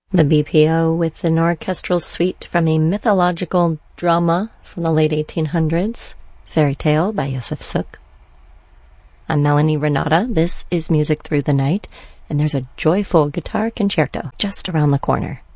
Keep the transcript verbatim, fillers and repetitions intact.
The B P O with an orchestral suite from a mythological drama from the late eighteen hundreds, Fairy Tale by Josef Suk. I'm Melanie Renata. This is Music Through the Night, and there's a joyful guitar concerto just around the corner.